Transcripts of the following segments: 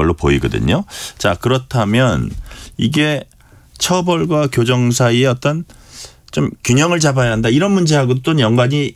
걸로 보이거든요. 자, 그렇다면 이게 처벌과 교정 사이에 어떤 좀 균형을 잡아야 한다 이런 문제하고 또 연관이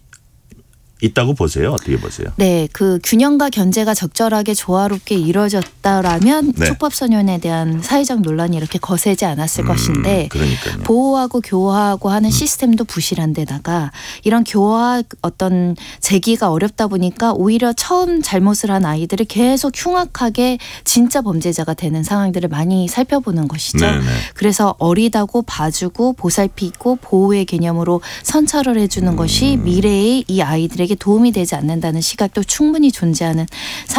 있다고 보세요. 어떻게 보세요? 네, 그 균형과 견제가 적절하게 조화롭게 이루어졌다라면 네. 촉법소년에 대한 사회적 논란이 이렇게 거세지 않았을 것인데 그러니까요. 보호하고 교화하고 하는 시스템도 부실한 데다가 이런 교화 어떤 제기가 어렵다 보니까 오히려 처음 잘못을 한 아이들이 계속 흉악하게 진짜 범죄자가 되는 상황들을 많이 살펴보는 것이죠. 네네. 그래서 어리다고 봐주고 보살피고 보호의 개념으로 선처를 해주는 것이 미래의 이 아이들에게 도움이 되지 않는다는 시각도 충분히 존재하는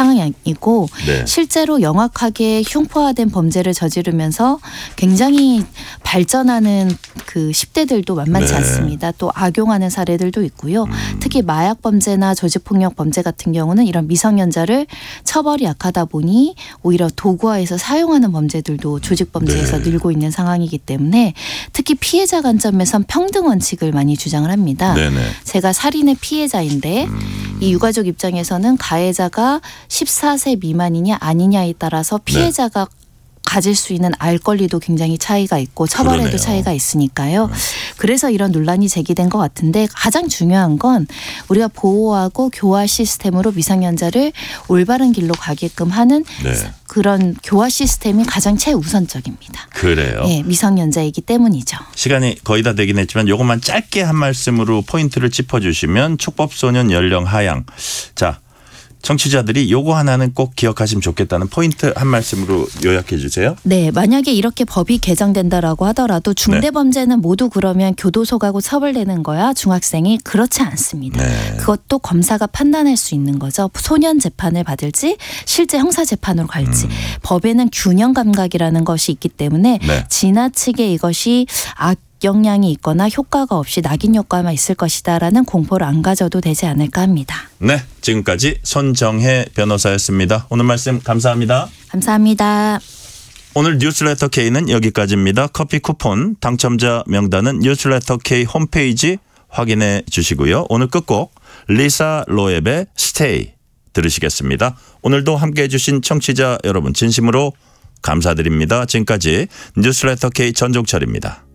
상황이고 네. 실제로 영악하게 흉포화된 범죄를 저지르면서 굉장히 발전하는 그 10대들도 만만치 네. 않습니다. 또 악용하는 사례들도 있고요. 특히 마약 범죄나 조직폭력 범죄 같은 경우는 이런 미성년자를 처벌이 약하다 보니 오히려 도구화해서 사용하는 범죄들도 조직 범죄에서 네. 늘고 있는 상황이기 때문에 특히 피해자 관점에선 평등 원칙을 많이 주장을 합니다. 네네. 제가 살인의 피해자인데 이 유가족 입장에서는 가해자가 14세 미만이냐 아니냐에 따라서 피해자가 가질 수 있는 알 권리도 굉장히 차이가 있고 처벌에도 그러네요. 차이가 있으니까요. 그래서 이런 논란이 제기된 것 같은데 가장 중요한 건 우리가 보호하고 교화 시스템으로 미성년자를 올바른 길로 가게끔 하는 네. 그런 교화 시스템이 가장 최우선적입니다. 그래요. 네, 미성년자이기 때문이죠. 시간이 거의 다 되긴 했지만 이것만 짧게 한 말씀으로 포인트를 짚어주시면 촉법소년 연령 하향. 자, 청취자들이 요거 하나는 꼭 기억하시면 좋겠다는 포인트 한 말씀으로 요약해 주세요. 네, 만약에 이렇게 법이 개정된다라고 하더라도 중대범죄는 모두 그러면 교도소 가고 처벌되는 거야 중학생이 그렇지 않습니다. 네. 그것도 검사가 판단할 수 있는 거죠. 소년 재판을 받을지 실제 형사 재판으로 갈지 법에는 균형 감각이라는 것이 있기 때문에 네. 지나치게 이것이 악영향이 있거나 효과가 없이 낙인 효과만 있을 것이다라는 공포를 안 가져도 되지 않을까 합니다. 네, 지금까지 손정혜 변호사였습니다. 오늘 말씀 감사합니다. 감사합니다. 오늘 뉴스레터 K는 여기까지입니다. 커피 쿠폰 당첨자 명단은 뉴스레터 K 홈페이지 확인해 주시고요. 오늘 끝곡 리사 로앱의 스테이 들으시겠습니다. 오늘도 함께해 주신 청취자 여러분 진심으로 감사드립니다. 지금까지 뉴스레터 K 전종철입니다.